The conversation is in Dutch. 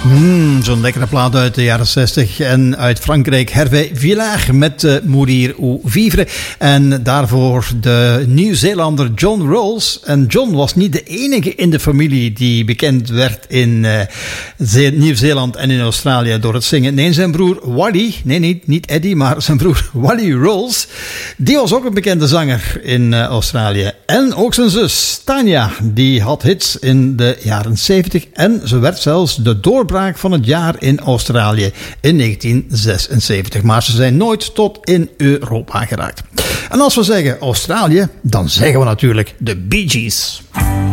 Zo'n lekkere plaat uit de jaren 60 en uit Frankrijk. Hervé Villard met Mourir ou Vivre. En daarvoor de Nieuw-Zeelander John Rawls. En John was niet de enige in de familie die bekend werd in Nieuw-Zeeland en in Australië door het zingen. Nee, zijn broer Wally, niet Eddie, maar zijn broer Wally Rawls, die was ook een bekende zanger in Australië. En ook zijn zus Tanya, die had hits in de jaren 70 en ze werd zelfs de doorbraak van het jaar in Australië in 1976. Maar ze zijn nooit tot in Europa geraakt. En als we zeggen Australië, dan zeggen we natuurlijk de Bee Gees.